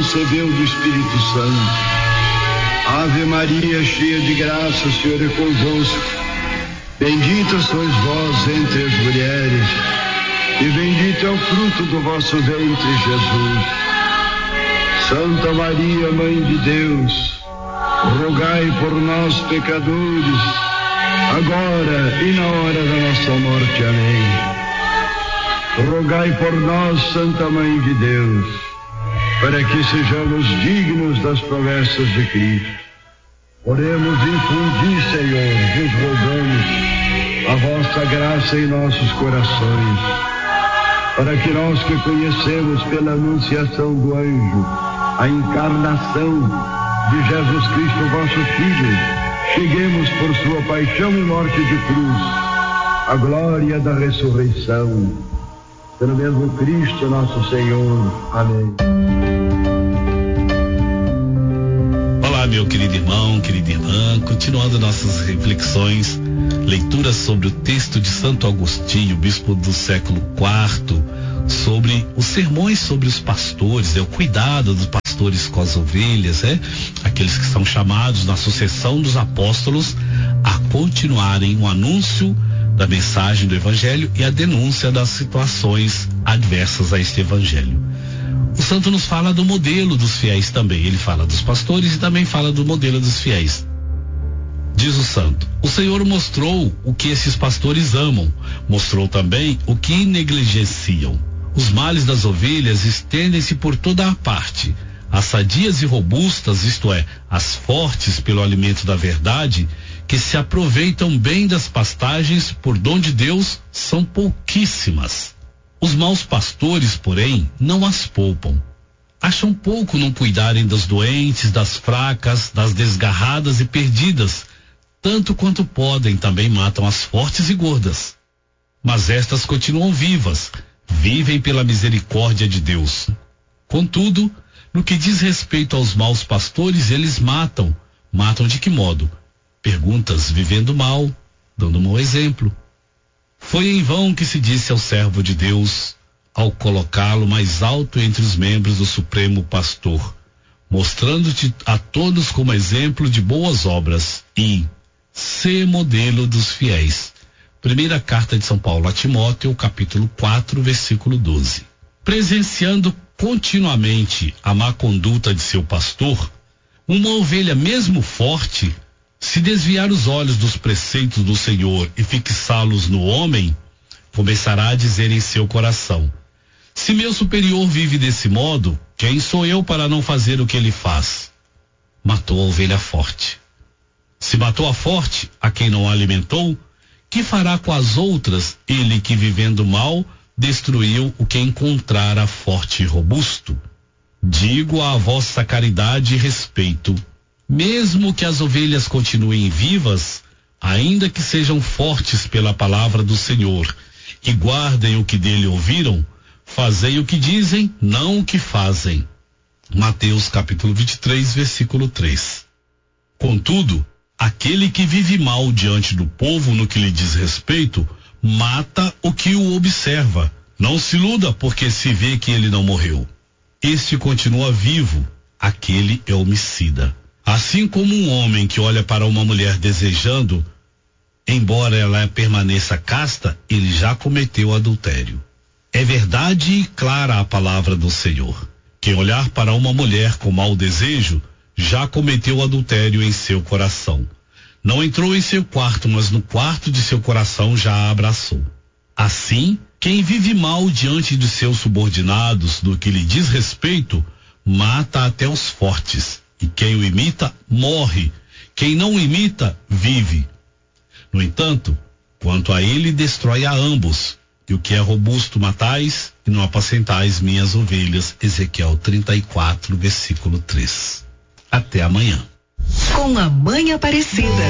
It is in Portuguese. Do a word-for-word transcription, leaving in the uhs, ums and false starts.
concebeu do Espírito Santo. Ave Maria, cheia de graça, o Senhor é convosco. Bendita sois vós entre as mulheres, e bendito é o fruto do vosso ventre, Jesus. Santa Maria, Mãe de Deus, rogai por nós, pecadores, agora e na hora da nossa morte. Amém. Rogai por nós, Santa Mãe de Deus, para que sejamos dignos das promessas de Cristo. Oremos, infundi, Senhor, vos rogamos a vossa graça em nossos corações, para que nós que conhecemos pela anunciação do anjo a encarnação de Jesus Cristo, vosso Filho, cheguemos por sua paixão e morte de cruz à glória da ressurreição. Pelo mesmo Cristo nosso Senhor. Amém. Olá, meu querido irmão, querida irmã, continuando nossas reflexões, leituras sobre o texto de Santo Agostinho, bispo do século quarto, sobre os sermões sobre os pastores, é o cuidado dos pastores com as ovelhas, é? Aqueles que são chamados na sucessão dos apóstolos a continuarem o anúncio da mensagem do evangelho e a denúncia das situações adversas a este evangelho. O santo nos fala do modelo dos fiéis também. Ele fala dos pastores e também fala do modelo dos fiéis. Diz o santo: o Senhor mostrou o que esses pastores amam, mostrou também o que negligenciam. Os males das ovelhas estendem-se por toda a parte. As sadias e robustas, isto é, as fortes pelo alimento da verdade, que se aproveitam bem das pastagens por dom de Deus, são pouquíssimas. Os maus pastores, porém, não as poupam. Acham pouco não cuidarem dos doentes, das fracas, das desgarradas e perdidas. Tanto quanto podem, também matam as fortes e gordas. Mas estas continuam vivas, vivem pela misericórdia de Deus. Contudo, no que diz respeito aos maus pastores, eles matam. Matam de que modo? Perguntas, vivendo mal, dando mau exemplo. Foi em vão que se disse ao servo de Deus, ao colocá-lo mais alto entre os membros do Supremo Pastor, mostrando-te a todos como exemplo de boas obras e ser modelo dos fiéis. Primeira carta de São Paulo a Timóteo, capítulo quatro, versículo doze. Presenciando continuamente a má conduta de seu pastor, uma ovelha mesmo forte, se desviar os olhos dos preceitos do Senhor e fixá-los no homem, começará a dizer em seu coração: se meu superior vive desse modo, quem sou eu para não fazer o que ele faz? Matou a ovelha forte. Se matou a forte, a quem não a alimentou, que fará com as outras, ele que vivendo mal, destruiu o que encontrara forte e robusto? Digo à vossa caridade e respeito, mesmo que as ovelhas continuem vivas, ainda que sejam fortes pela palavra do Senhor, e guardem o que dele ouviram, fazei o que dizem, não o que fazem. Mateus capítulo vinte e três, versículo três. Contudo, aquele que vive mal diante do povo no que lhe diz respeito, mata o que o observa. Não se iluda porque se vê que ele não morreu. Este continua vivo, aquele é homicida. Assim como um homem que olha para uma mulher desejando, embora ela permaneça casta, ele já cometeu adultério. É verdade e clara a palavra do Senhor. Quem olhar para uma mulher com mau desejo, já cometeu adultério em seu coração. Não entrou em seu quarto, mas no quarto de seu coração já a abraçou. Assim, quem vive mal diante de seus subordinados, no que lhe diz respeito, mata até os fortes. E quem o imita, morre. Quem não o imita, vive. No entanto, quanto a ele, destrói a ambos. E o que é robusto matais, e não apacentais minhas ovelhas. Ezequiel trinta e quatro, versículo três. Até amanhã. Com a Mãe Aparecida.